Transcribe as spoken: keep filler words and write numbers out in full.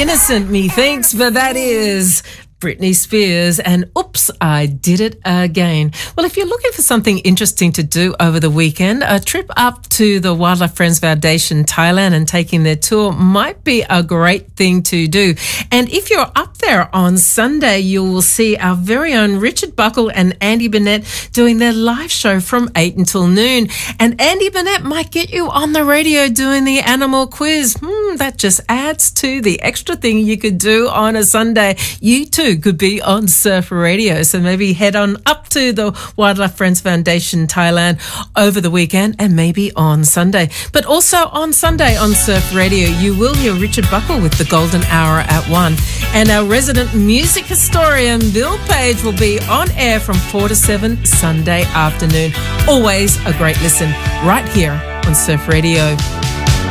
innocent, methinks, but that is Britney Spears and Oops, I Did It Again. Well, if you're looking for something interesting to do over the weekend, a trip up to the Wildlife Friends Foundation Thailand and taking their tour might be a great thing to do. And if you're up there on Sunday, you will see our very own Richard Buckle and Andy Burnett doing their live show from eight until noon. And Andy Burnett might get you on the radio doing the animal quiz. Hmm, that just adds to the extra thing you could do on a Sunday. You too could be on Surf Radio. So maybe head on up to the Wildlife Friends Foundation Thailand over the weekend and maybe on Sunday. But also on Sunday on Surf Radio, you will hear Richard Buckle with the Golden Hour at one. And our resident music historian, Bill Page, will be on air from four to seven Sunday afternoon. Always a great listen right here on Surf Radio.